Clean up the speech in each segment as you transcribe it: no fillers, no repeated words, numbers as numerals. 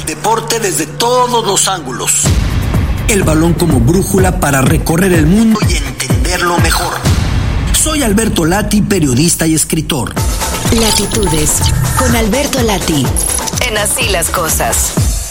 El deporte desde todos los ángulos. El balón como brújula para recorrer el mundo y entenderlo mejor. Soy Alberto Lati, periodista y escritor. Latitudes, con Alberto Lati, en Así las Cosas.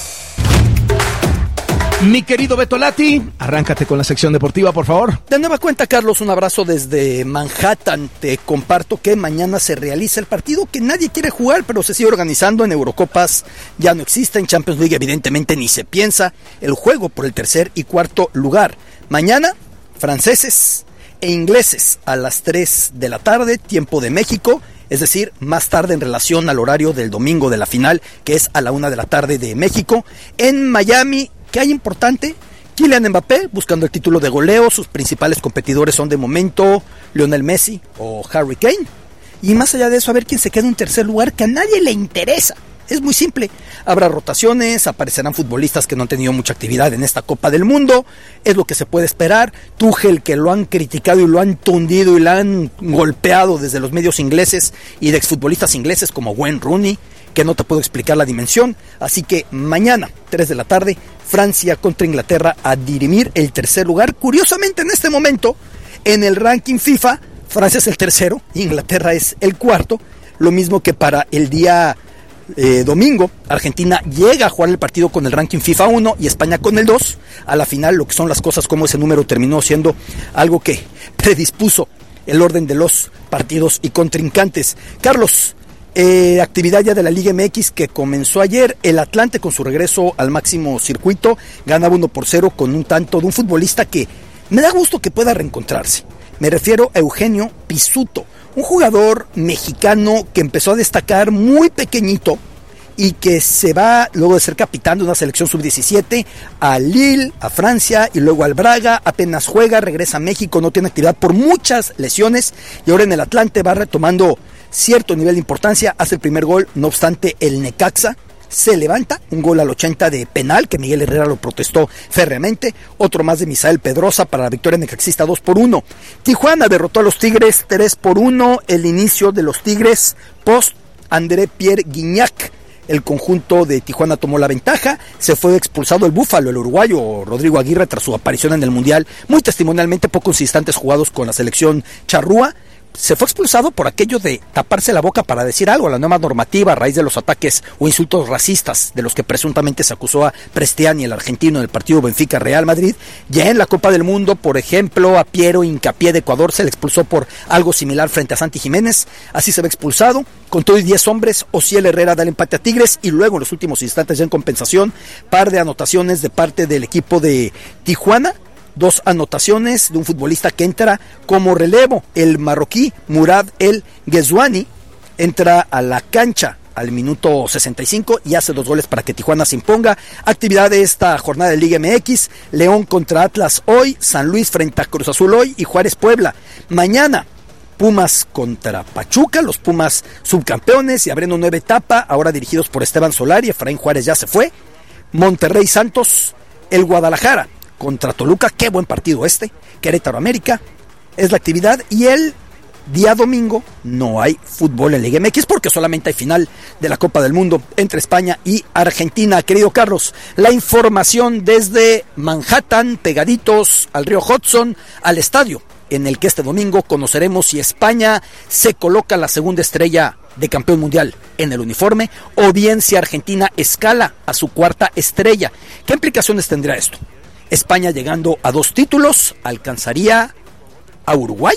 Mi querido Beto Lati, arráncate con la sección deportiva, por favor. De nueva cuenta, Carlos, un abrazo desde Manhattan. Te comparto que mañana se realiza el partido que nadie quiere jugar, pero se sigue organizando. En Eurocopas ya no existe, en Champions League evidentemente ni se piensa. El juego por el tercer y cuarto lugar. Mañana, franceses e ingleses a las 3 de la tarde, tiempo de México. Es decir, más tarde en relación al horario del domingo de la final, que es a la 1 de la tarde de México. En Miami, ¿qué hay importante? Kylian Mbappé buscando el título de goleo. Sus principales competidores son de momento Lionel Messi o Harry Kane. Y más allá de eso, a ver quién se queda en tercer lugar, que a nadie le interesa. Es muy simple. Habrá rotaciones, aparecerán futbolistas que no han tenido mucha actividad en esta Copa del Mundo. Es lo que se puede esperar. Tuchel, que lo han criticado y lo han tundido y lo han golpeado desde los medios ingleses y de exfutbolistas ingleses como Wayne Rooney, que no te puedo explicar la dimensión. Así que mañana, 3 de la tarde, Francia contra Inglaterra a dirimir el tercer lugar. Curiosamente, en este momento, en el ranking FIFA, Francia es el tercero, Inglaterra es el cuarto. Lo mismo que para el día domingo, Argentina llega a jugar el partido con el ranking FIFA 1 y España con el 2. A la final, lo que son las cosas, como ese número terminó siendo algo que predispuso el orden de los partidos y contrincantes. Carlos, actividad ya de la Liga MX que comenzó ayer. El Atlante, con su regreso al máximo circuito, ganaba 1-0 con un tanto de un futbolista que me da gusto que pueda reencontrarse. Me refiero a Eugenio Pizzuto, un jugador mexicano que empezó a destacar muy pequeñito y que se va, luego de ser capitán de una selección sub-17, a Lille, a Francia y luego al Braga. Apenas juega, regresa a México, no tiene actividad por muchas lesiones y ahora en el Atlante va retomando cierto nivel de importancia. Hace el primer gol, no obstante el Necaxa se levanta, un gol al 80 de penal que Miguel Herrera lo protestó férreamente, otro más de Misael Pedrosa para la victoria necaxista 2-1. Tijuana derrotó a los Tigres 3-1, el inicio de los Tigres post André Pierre Gignac. El conjunto de Tijuana tomó la ventaja, se fue expulsado el Búfalo, el uruguayo Rodrigo Aguirre, tras su aparición en el Mundial, muy testimonialmente, pocos instantes jugados con la selección charrúa. Se fue expulsado por aquello de taparse la boca para decir algo a la nueva normativa a raíz de los ataques o insultos racistas de los que presuntamente se acusó a Prestiani, el argentino, en el partido Benfica-Real Madrid. Ya en la Copa del Mundo, por ejemplo, a Piero Hincapié de Ecuador se le expulsó por algo similar frente a Santi Jiménez. Así se ve expulsado. Con todo y 10 hombres, Ociel Herrera da el empate a Tigres y luego en los últimos instantes, ya en compensación, par de anotaciones de parte del equipo de Tijuana. 2 anotaciones de un futbolista que entra como relevo, el marroquí Murad El Ghezouani, entra a la cancha al minuto 65 y hace 2 goles para que Tijuana se imponga. Actividad de esta jornada de Liga MX, León contra Atlas hoy, San Luis frente a Cruz Azul hoy y Juárez Puebla. Mañana, Pumas contra Pachuca, los Pumas subcampeones y abriendo nueva etapa, ahora dirigidos por Esteban Solari. Efraín Juárez ya se fue. Monterrey Santos, el Guadalajara contra Toluca, qué buen partido este. Querétaro América es la actividad y el día domingo no hay fútbol en Liga MX porque solamente hay final de la Copa del Mundo entre España y Argentina. Querido Carlos, la información desde Manhattan, pegaditos al río Hudson, al estadio en el que este domingo conoceremos si España se coloca la segunda estrella de campeón mundial en el uniforme o bien si Argentina escala a su cuarta estrella. ¿Qué implicaciones tendrá esto? España, llegando a 2 títulos, alcanzaría a Uruguay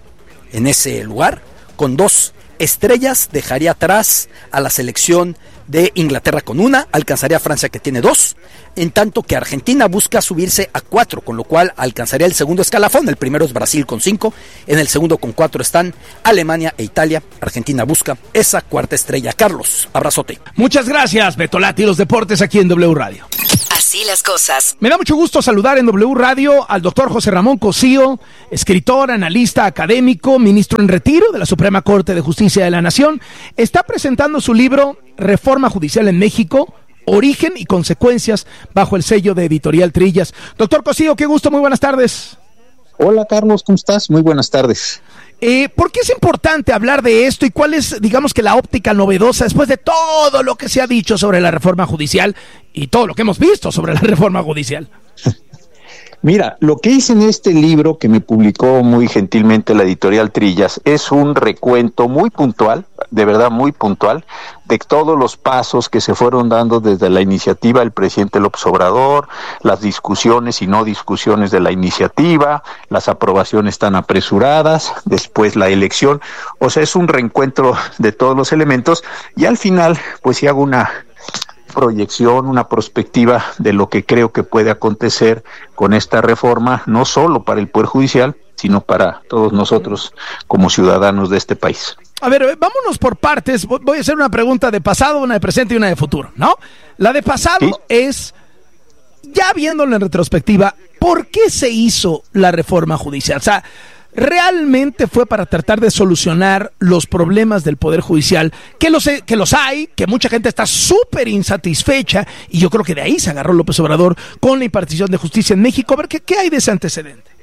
en ese lugar con 2 estrellas, dejaría atrás a la selección de Inglaterra con 1, alcanzaría a Francia que tiene 2, en tanto que Argentina busca subirse a 4, con lo cual alcanzaría el segundo escalafón. El primero es Brasil con 5, en el segundo con 4 están Alemania e Italia. Argentina busca esa cuarta estrella. Carlos, abrazote. Muchas gracias, Beto Lati, los deportes aquí en W Radio. Así las cosas. Me da mucho gusto saludar en W Radio al doctor José Ramón Cosío, escritor, analista académico, ministro en retiro de la Suprema Corte de Justicia de la Nación. Está presentando su libro Reforma Judicial en México, Origen y Consecuencias, bajo el sello de Editorial Trillas. Doctor Cosío, qué gusto, muy buenas tardes. Hola Carlos, ¿cómo estás? Muy buenas tardes. ¿Por qué es importante hablar de esto y cuál es, digamos que la óptica novedosa después de todo lo que se ha dicho sobre la reforma judicial y todo lo que hemos visto sobre la reforma judicial? Mira, lo que hice en este libro que me publicó muy gentilmente la editorial Trillas es un recuento muy puntual, de verdad muy puntual, de todos los pasos que se fueron dando desde la iniciativa del presidente López Obrador, las discusiones y no discusiones de la iniciativa, las aprobaciones tan apresuradas, después la elección. O sea, es un reencuentro de todos los elementos y al final, pues sí hago una proyección, una perspectiva de lo que creo que puede acontecer con esta reforma, no solo para el Poder Judicial, sino para todos nosotros como ciudadanos de este país. A ver, vámonos por partes. Voy a hacer una pregunta de pasado, una de presente y una de futuro, ¿no? La de pasado ¿sí? Es, ya viéndolo en retrospectiva, ¿por qué se hizo la reforma judicial? O sea, ¿realmente fue para tratar de solucionar los problemas del Poder Judicial? Que los hay, que mucha gente está súper insatisfecha, y yo creo que de ahí se agarró López Obrador con la impartición de justicia en México. A ver, ¿qué hay de ese antecedente?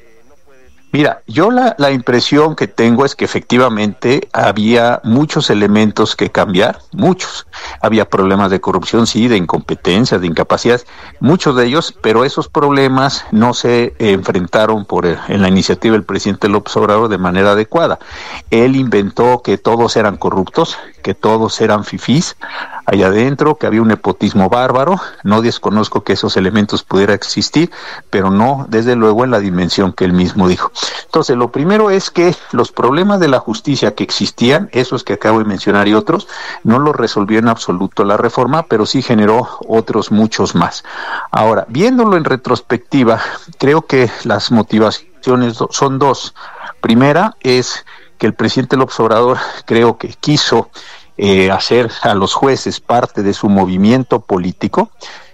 Mira, yo la impresión que tengo es que efectivamente había muchos elementos que cambiar, muchos. Había problemas de corrupción, sí, de incompetencia, de incapacidad, muchos de ellos, pero esos problemas no se enfrentaron en la iniciativa del presidente López Obrador de manera adecuada. Él inventó que todos eran corruptos, que todos eran fifís allá adentro, que había un nepotismo bárbaro. No desconozco que esos elementos pudieran existir, pero no, desde luego, en la dimensión que él mismo dijo. Entonces, lo primero es que los problemas de la justicia que existían, esos que acabo de mencionar y otros, no los resolvió en absoluto la reforma, pero sí generó otros muchos más. Ahora, viéndolo en retrospectiva, creo que las motivaciones son dos. Primera es que el presidente López Obrador creo que quiso hacer a los jueces parte de su movimiento político,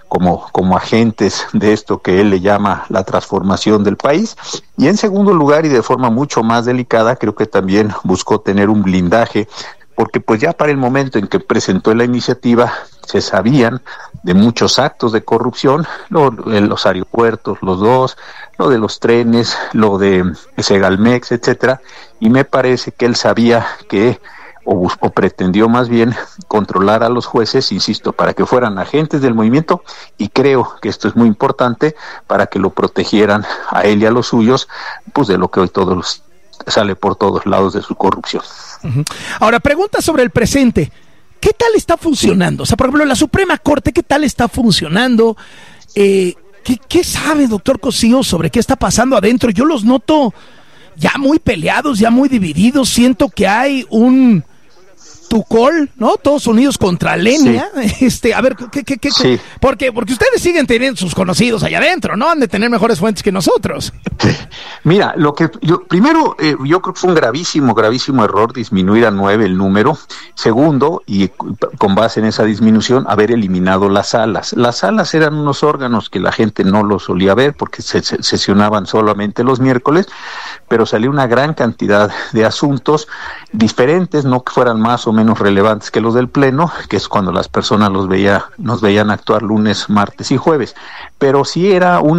como agentes de esto que él le llama la transformación del país. Y en segundo lugar, y de forma mucho más delicada, creo que también buscó tener un blindaje, porque pues ya para el momento en que presentó la iniciativa se sabían de muchos actos de corrupción, en los aeropuertos, los dos, lo de los trenes, lo de Segalmex, etcétera, y me parece que él sabía que o pretendió más bien controlar a los jueces, insisto, para que fueran agentes del movimiento, y creo que esto es muy importante para que lo protegieran a él y a los suyos, pues de lo que hoy sale por todos lados de su corrupción. Uh-huh. Ahora, pregunta sobre el presente. ¿Qué tal está funcionando? O sea, por ejemplo, la Suprema Corte, ¿qué tal está funcionando? ¿Qué sabe, doctor Cosío, sobre qué está pasando adentro? Yo los noto ya muy peleados, ya muy divididos. Siento que hay un Tucol, ¿no? Todos unidos contra Lenia. Sí. A ver, ¿qué? Sí. Porque ustedes siguen teniendo sus conocidos allá adentro, ¿no? Han de tener mejores fuentes que nosotros. Mira, yo creo que fue un gravísimo error disminuir a 9 el número. Segundo, y con base en esa disminución, haber eliminado las salas. Las salas eran unos órganos que la gente no los solía ver porque se sesionaban solamente los miércoles, pero salió una gran cantidad de asuntos diferentes, no que fueran más o menos relevantes que los del Pleno, que es cuando las personas nos veían actuar lunes, martes y jueves, pero sí era un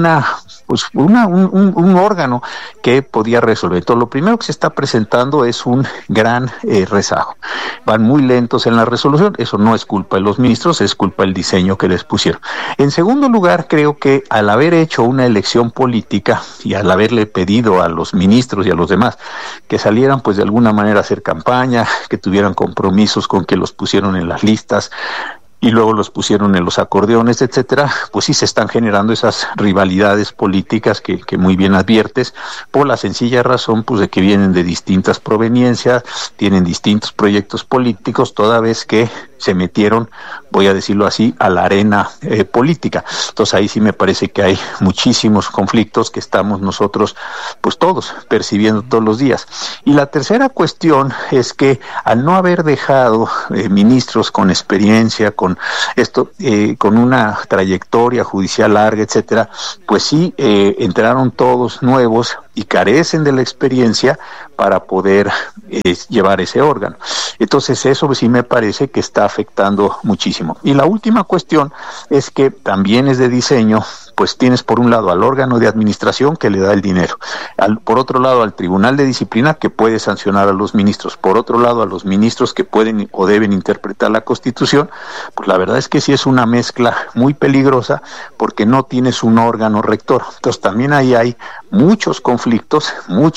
órgano que podía resolver. Entonces, lo primero que se está presentando es un gran rezago. Van muy lentos en la resolución, eso no es culpa de los ministros, es culpa del diseño que les pusieron. En segundo lugar, creo que al haber hecho una elección política y al haberle pedido a los ministros y a los demás que salieran pues de alguna manera a hacer campaña, que tuvieran compromisos con que los pusieron en las listas y luego los pusieron en los acordeones, etcétera, pues sí se están generando esas rivalidades políticas que muy bien adviertes, por la sencilla razón pues de que vienen de distintas proveniencias, tienen distintos proyectos políticos, toda vez que se metieron, voy a decirlo así, a la arena política. Entonces ahí sí me parece que hay muchísimos conflictos que estamos nosotros pues todos percibiendo todos los días. Y la tercera cuestión es que al no haber dejado ministros con experiencia, con una trayectoria judicial larga, etcétera, pues sí entraron todos nuevos y carecen de la experiencia para poder llevar ese órgano. Entonces eso sí me parece que está afectando muchísimo. Y la última cuestión es que también es de diseño, pues tienes por un lado al órgano de administración que le da el dinero, por otro lado al tribunal de disciplina que puede sancionar a los ministros, por otro lado a los ministros que pueden o deben interpretar la Constitución. Pues la verdad es que sí es una mezcla muy peligrosa porque no tienes un órgano rector. Entonces también ahí hay muchos conflictos,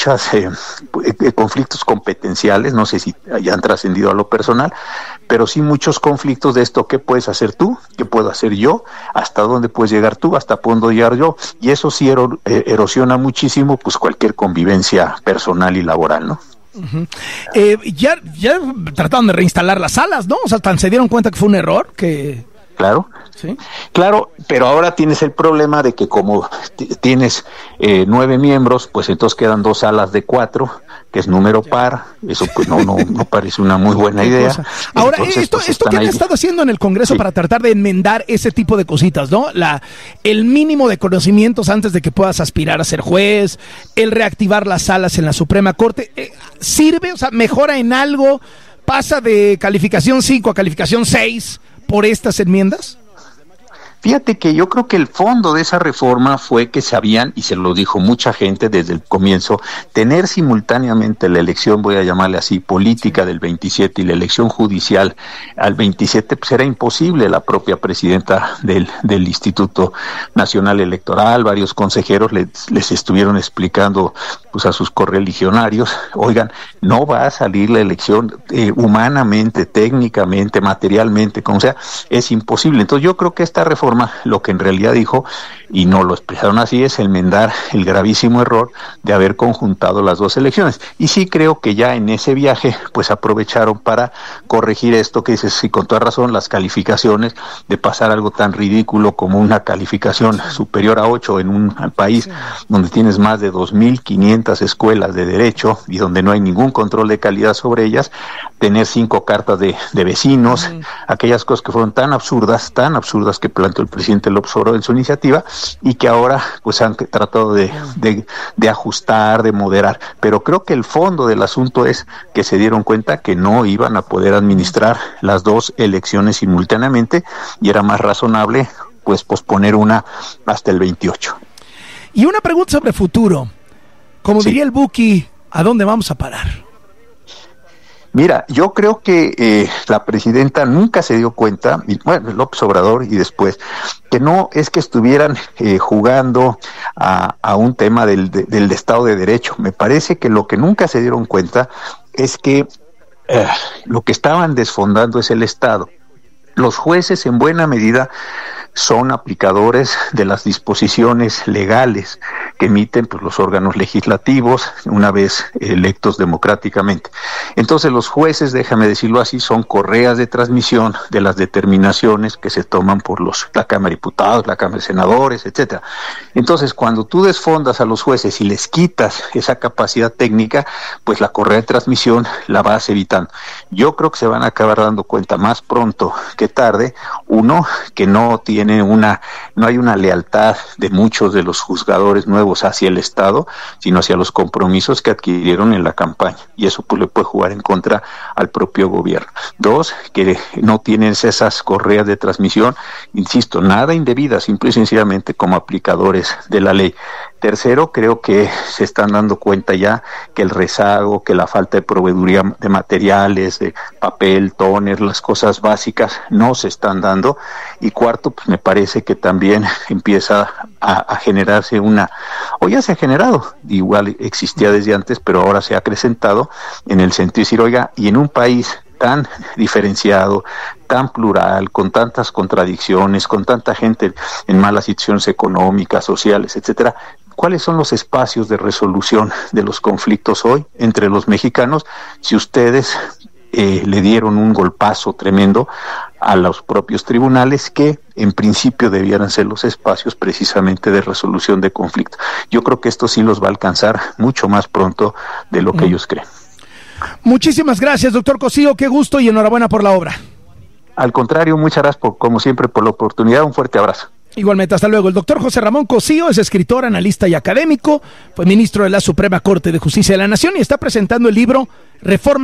conflictos competenciales, no sé si hayan trascendido a lo personal, pero sí muchos conflictos de esto: ¿qué puedes hacer tú? ¿Qué puedo hacer yo? ¿Hasta dónde puedes llegar tú? ¿Hasta dónde puedo llegar yo? Y eso sí erosiona muchísimo pues cualquier convivencia personal y laboral, ¿no? Uh-huh. Ya trataron de reinstalar las salas, ¿no? O sea, tan se dieron cuenta que fue un error que... Claro, ¿sí? Claro, pero ahora tienes el problema de que como tienes 9 miembros, pues entonces quedan 2 salas de 4, que es número par. Eso pues no parece una muy buena idea. Ahora, entonces, esto que han estado haciendo en el Congreso, sí, para tratar de enmendar ese tipo de cositas, ¿no? El mínimo de conocimientos antes de que puedas aspirar a ser juez, el reactivar las salas en la Suprema Corte, ¿sirve? O sea, ¿mejora en algo? ¿Pasa de calificación 5 a calificación 6 por estas enmiendas? Fíjate que yo creo que el fondo de esa reforma fue que sabían, y se lo dijo mucha gente desde el comienzo, tener simultáneamente la elección, voy a llamarle así, política del 27 y la elección judicial al 27, pues era imposible. La propia presidenta del Instituto Nacional Electoral, varios consejeros les estuvieron explicando pues a sus correligionarios: oigan, no va a salir la elección humanamente, técnicamente, materialmente, como sea, es imposible. Entonces yo creo que esta reforma lo que en realidad dijo, y no lo expresaron así, es enmendar el gravísimo error de haber conjuntado las 2 elecciones. Y sí creo que ya en ese viaje pues aprovecharon para corregir esto que dices, y con toda razón, las calificaciones, de pasar algo tan ridículo como una calificación superior a 8 en un país donde tienes más de 2.500 escuelas de derecho y donde no hay ningún control de calidad sobre ellas, tener 5 cartas de vecinos, aquellas cosas que fueron tan absurdas que planteó el presidente López Obrador en su iniciativa, y que ahora pues han tratado de ajustar, de moderar. Pero creo que el fondo del asunto es que se dieron cuenta que no iban a poder administrar las 2 elecciones simultáneamente, y era más razonable pues posponer una hasta el 28. Y una pregunta sobre futuro. Como diría el Buki, ¿a dónde vamos a parar? Mira, yo creo que la presidenta nunca se dio cuenta, bueno, López Obrador y después, que no es que estuvieran jugando a un tema del Estado de Derecho. Me parece que lo que nunca se dieron cuenta es que lo que estaban desfondando es el Estado. Los jueces en buena medida son aplicadores de las disposiciones legales que emiten pues los órganos legislativos una vez electos democráticamente. Entonces los jueces, déjame decirlo así, son correas de transmisión de las determinaciones que se toman por la Cámara de Diputados, la Cámara de Senadores, etcétera. Entonces cuando tú desfondas a los jueces y les quitas esa capacidad técnica, pues la correa de transmisión la vas evitando. Yo creo que se van a acabar dando cuenta más pronto que tarde, uno, que no hay una lealtad de muchos de los juzgadores nuevos hacia el Estado, sino hacia los compromisos que adquirieron en la campaña, y eso pues le puede jugar en contra al propio gobierno. 2, que no tienen esas correas de transmisión, insisto, nada indebidas, simple y sencillamente como aplicadores de la ley. 3, creo que se están dando cuenta ya que el rezago, que la falta de proveeduría de materiales, de papel, tóner, las cosas básicas no se están dando. Y 4, pues me parece que también empieza a generarse o ya se ha generado, igual existía desde antes, pero ahora se ha acrecentado en el sentido de decir, oiga, y en un país tan diferenciado, tan plural, con tantas contradicciones, con tanta gente en malas situaciones económicas, sociales, etcétera, ¿cuáles son los espacios de resolución de los conflictos hoy entre los mexicanos si ustedes le dieron un golpazo tremendo a los propios tribunales, que en principio debieran ser los espacios precisamente de resolución de conflictos? Yo creo que esto sí los va a alcanzar mucho más pronto de lo que ellos creen. Muchísimas gracias, doctor Cosío, qué gusto y enhorabuena por la obra. Al contrario, muchas gracias como siempre por la oportunidad, un fuerte abrazo. Igualmente, hasta luego. El doctor José Ramón Cosío es escritor, analista y académico, fue ministro de la Suprema Corte de Justicia de la Nación y está presentando el libro Reforma